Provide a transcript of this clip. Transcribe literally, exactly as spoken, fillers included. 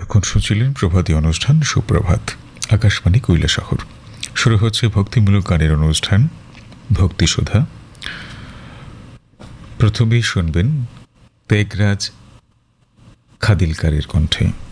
এতক্ষণ শুনছিলেন প্রভাতী অনুষ্ঠান সুপ্রভাত, আকাশবাণী কৈলাসহর। শুরু হচ্ছে ভক্তিমূলক গানের অনুষ্ঠান ভক্তিসুধা। প্রথমেই শুনবেন তেগরাজ খাদিলকারের কণ্ঠে।